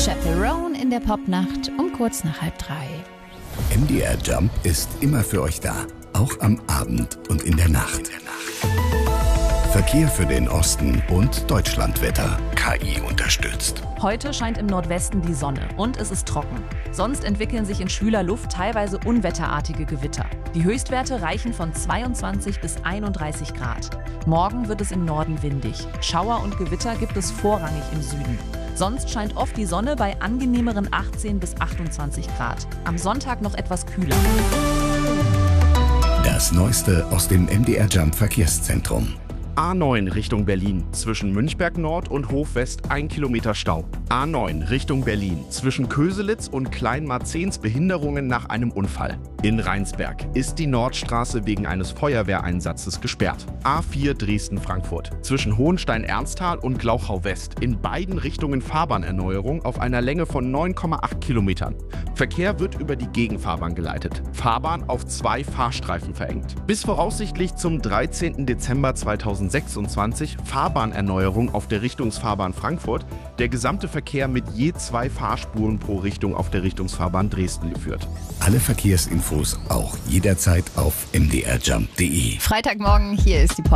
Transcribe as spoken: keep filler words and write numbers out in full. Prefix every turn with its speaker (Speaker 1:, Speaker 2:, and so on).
Speaker 1: Chaperone in der Popnacht um kurz nach halb drei.
Speaker 2: M D R Jump ist immer für euch da, auch am Abend und in der Nacht. Verkehr für den Osten und Deutschlandwetter. K I unterstützt.
Speaker 3: Heute scheint im Nordwesten die Sonne und es ist trocken. Sonst entwickeln sich in schwüler Luft teilweise unwetterartige Gewitter. Die Höchstwerte reichen von zweiundzwanzig bis einunddreißig Grad. Morgen wird es im Norden windig. Schauer und Gewitter gibt es vorrangig im Süden. Sonst scheint oft die Sonne bei angenehmeren achtzehn bis achtundzwanzig Grad. Am Sonntag noch etwas kühler.
Speaker 2: Das Neueste aus dem M D R Jump Verkehrszentrum.
Speaker 4: A neun Richtung Berlin. Zwischen Münchberg Nord und Hof West ein Kilometer Stau. A neun Richtung Berlin. Zwischen Köselitz und Kleinmarzens Behinderungen nach einem Unfall. In Rheinsberg ist die Nordstraße wegen eines Feuerwehreinsatzes gesperrt. A vier Dresden-Frankfurt. Zwischen Hohenstein-Ernsthal und Glauchau West. In beiden Richtungen Fahrbahnerneuerung auf einer Länge von neun Komma acht Kilometern. Verkehr wird über die Gegenfahrbahn geleitet. Fahrbahn auf zwei Fahrstreifen verengt. Bis voraussichtlich zum dreizehnten Dezember zweitausendsechsundzwanzig Fahrbahnerneuerung auf der Richtungsfahrbahn Frankfurt. Der gesamte Verkehr mit je zwei Fahrspuren pro Richtung auf der Richtungsfahrbahn Dresden geführt.
Speaker 2: Alle Verkehrsinfos auch jederzeit auf m d r jump punkt d e.
Speaker 1: Freitagmorgen, hier ist die Pop.